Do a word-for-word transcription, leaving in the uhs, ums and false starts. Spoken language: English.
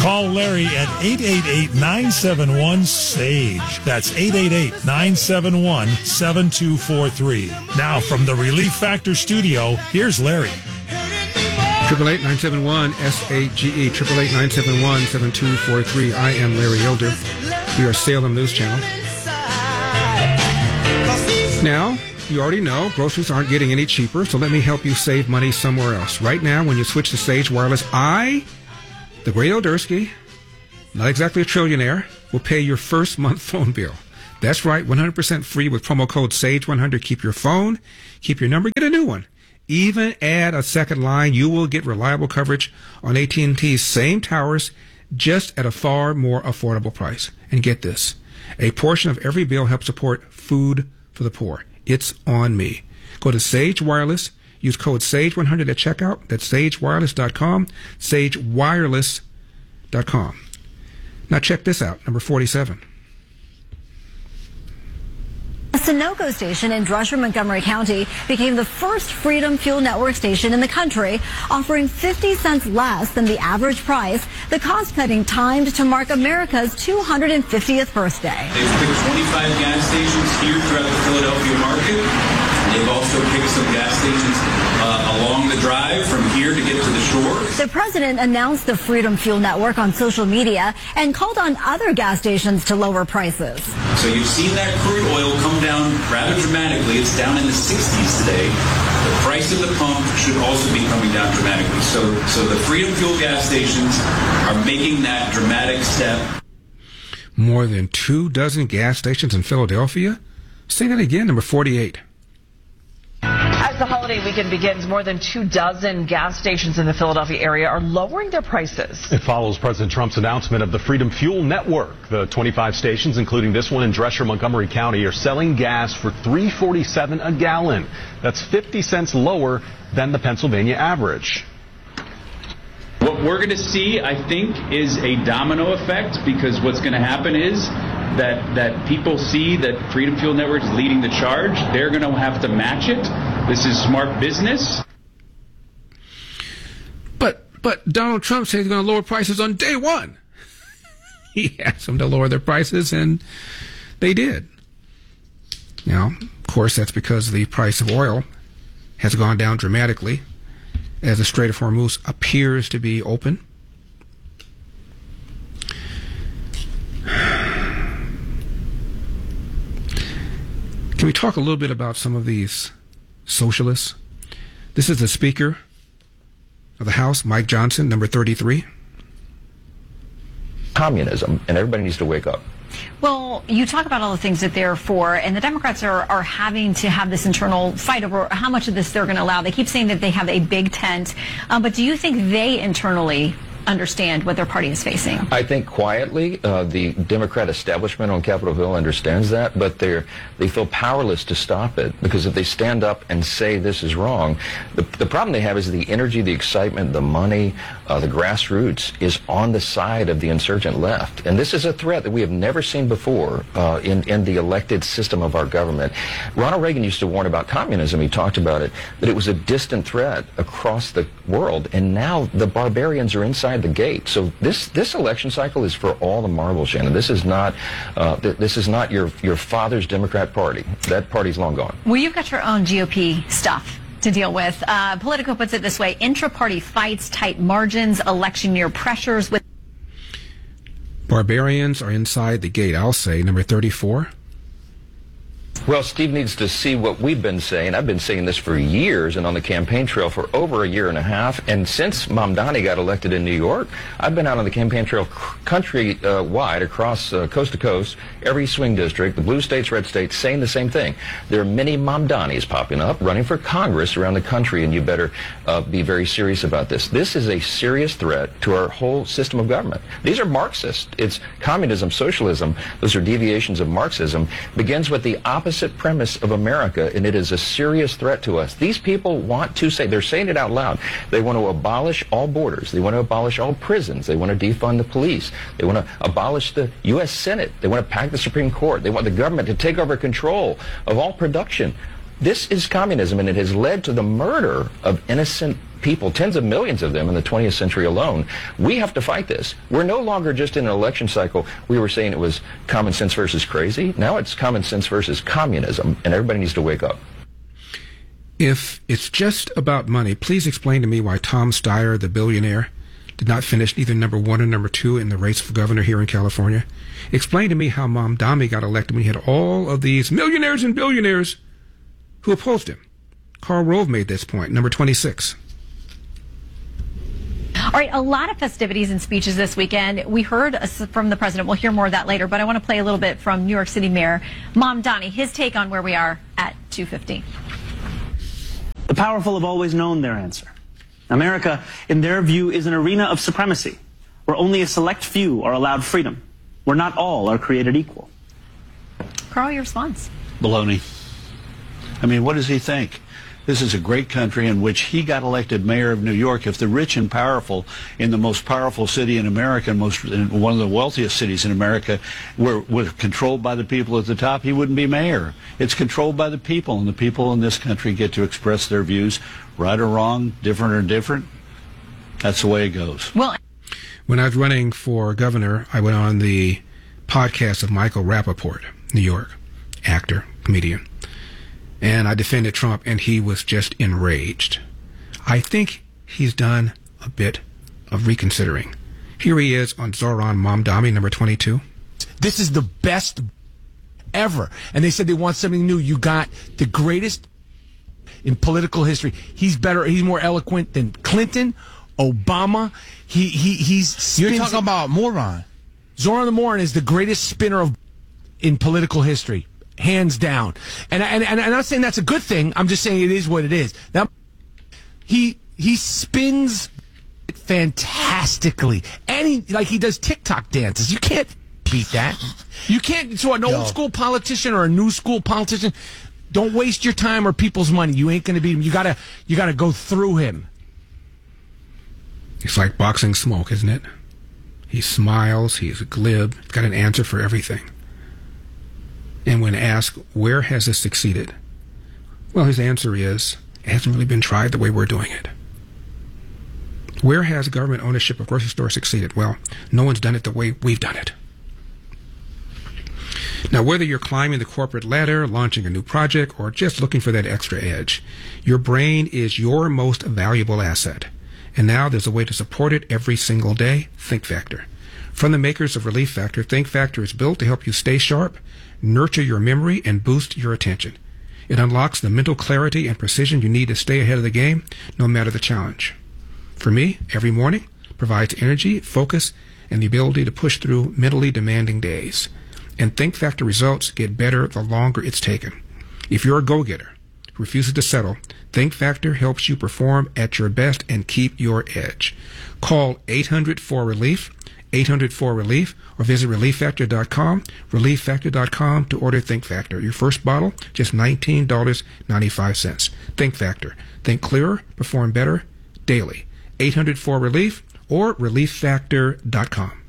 Call Larry at eight eight eight, nine seven one, SAGE. That's eight eight eight, nine seven one, seven two four three. Now from the Relief Factor studio, here's Larry. Triple eight nine seven one S A G E. Triple eight nine seven one seven two four three. I am Larry Elder. We are Salem News Channel. Now, you already know groceries aren't getting any cheaper, so let me help you save money somewhere else. Right now, when you switch to Sage Wireless, I, the great Eldersky, not exactly a trillionaire, will pay your first month phone bill. That's right, one hundred percent free with promo code SAGE one hundred. Keep your phone, keep your number, get a new one. Even add a second line, you will get reliable coverage on A T and T's same towers, just at a far more affordable price. And get this, a portion of every bill helps support food for the poor. It's on me. Go to Sage Wireless, use code SAGE one hundred at checkout. That's sage wireless dot com, sage wireless dot com. Now check this out, number forty-seven. A Sunoco station in Dresher, Montgomery County became the first Freedom Fuel Network station in the country, offering fifty cents less than the average price, the cost-cutting timed to mark America's two hundred fiftieth birthday. They've picked twenty-five gas stations here throughout the Philadelphia market. They've also picked some gas stations uh, along the drive from here to get to the shore. The president announced the Freedom Fuel Network on social media and called on other gas stations to lower prices. So you've seen that crude oil come down rather dramatically. It's down in the sixties today. The price of the pump should also be coming down dramatically. So, so the Freedom Fuel gas stations are making that dramatic step. More than two dozen gas stations in Philadelphia? Say that again, number forty-eight. As the holiday weekend begins, more than two dozen gas stations in the Philadelphia area are lowering their prices. It follows President Trump's announcement of the Freedom Fuel Network. The twenty-five stations, including this one in Dresher, Montgomery County, are selling gas for three forty-seven a gallon. That's fifty cents lower than the Pennsylvania average. What we're going to see, I think, is a domino effect, because what's going to happen is that that people see that Freedom Fuel Network is leading the charge. They're going to have to match it. This is smart business. But but Donald Trump said he's going to lower prices on day one. He asked them to lower their prices, and they did. Now, of course, that's because the price of oil has gone down dramatically as the Strait of Hormuz appears to be open. Can we talk a little bit about some of these socialists? This is the Speaker of the House, Mike Johnson, number thirty-three. Communism, and everybody needs to wake up. Well, you talk about all the things that they're for, and the Democrats are, are having to have this internal fight over how much of this they're going to allow. They keep saying that they have a big tent, um, but do you think they internally understand what their party is facing? I think quietly uh, the Democrat establishment on Capitol Hill understands that, but they're they feel powerless to stop it, because if they stand up and say this is wrong, the, the problem they have is the energy, the excitement, the money, uh, the grassroots is on the side of the insurgent left. And this is a threat that we have never seen before uh, in, in the elected system of our government. Ronald Reagan used to warn about communism. He talked about it, that it was a distant threat across the world, and now the barbarians are inside the gate. So this this election cycle is for all the marbles, Shannon. This is not uh, th this is not your your father's Democrat Party. That party's long gone. Well, you've got your own G O P stuff to deal with. Uh, Politico puts it this way: intra-party fights, tight margins, election year pressures. With barbarians are inside the gate. I'll say number thirty-four. Well, Steve needs to see what we've been saying. I've been saying this for years and on the campaign trail for over a year and a half. And since Mamdani got elected in New York, I've been out on the campaign trail country-wide, uh, across uh, coast to coast, every swing district, the blue states, red states, saying the same thing. There are many Mamdanis popping up, running for Congress around the country, and you better uh, be very serious about this. This is a serious threat to our whole system of government. These are Marxist. It's communism, socialism. Those are deviations of Marxism. Begins with the opposite premise of America, and it is a serious threat to us. These people want to say, they're saying it out loud, they want to abolish all borders, they want to abolish all prisons, they want to defund the police, they want to abolish the U S Senate, they want to pack the Supreme Court, they want the government to take over control of all production. This is communism, and it has led to the murder of innocent people, tens of millions of them in the twentieth century alone. We have to fight this. We're no longer just in an election cycle. We were saying it was common sense versus crazy. Now it's common sense versus communism, and everybody needs to wake up. If it's just about money, please explain to me why Tom Steyer, the billionaire, did not finish either number one or number two in the race for governor here in California. Explain to me how Mamdani got elected when he had all of these millionaires and billionaires who opposed him. Karl Rove made this point, number twenty-six. All right, a lot of festivities and speeches this weekend. We heard from the president. We'll hear more of that later, but I want to play a little bit from New York City Mayor Mamdani, his take on where we are at two fifteen. The powerful have always known their answer. America, in their view, is an arena of supremacy, where only a select few are allowed freedom, where not all are created equal. Karl, your response? Baloney. I mean, what does he think? This is a great country in which he got elected mayor of New York. If the rich and powerful in the most powerful city in America, most in one of the wealthiest cities in America, were, were controlled by the people at the top, he wouldn't be mayor. It's controlled by the people, and the people in this country get to express their views, right or wrong, different or different. That's the way it goes. Well, when I was running for governor, I went on the podcast of Michael Rappaport, New York, actor, comedian. And I defended Trump, and he was just enraged. I think he's done a bit of reconsidering. Here he is on Zohran Mamdani, number twenty-two. This is the best ever. And they said they want something new. You got the greatest in political history. He's better, he's more eloquent than Clinton, Obama. He he he's You're talking about moron. Zohran the Moron is the greatest spinner of in political history. Hands down. And, and, and I'm not saying that's a good thing. I'm just saying it is what it is. Now, he he spins it fantastically. And he, like he does TikTok dances. You can't beat that. You can't. So an old Yo. school politician or a new school politician, don't waste your time or people's money. You ain't going to beat him. You gotta, you gotta go through him. It's like boxing smoke, isn't it? He smiles. He's glib. He's got an answer for everything. And when asked, where has this succeeded? Well, his answer is, it hasn't really been tried the way we're doing it. Where has government ownership of grocery stores succeeded? Well, no one's done it the way we've done it. Now, whether you're climbing the corporate ladder, launching a new project, or just looking for that extra edge, your brain is your most valuable asset. And now there's a way to support it every single day, ThinkFactor. From the makers of Relief Factor, ThinkFactor is built to help you stay sharp, nurture your memory, and boost your attention. It unlocks the mental clarity and precision you need to stay ahead of the game, no matter the challenge. For me, every morning provides energy, focus, and the ability to push through mentally demanding days. And ThinkFactor results get better the longer it's taken. If you're a go-getter who refuses to settle, ThinkFactor helps you perform at your best and keep your edge. Call eight hundred four relief, eight hundred four relief, or visit relief factor dot com, relief factor dot com to order ThinkFactor. Your first bottle, just nineteen dollars and ninety-five cents. ThinkFactor. Think clearer, perform better, daily. eight hundred four relief or relief factor dot com.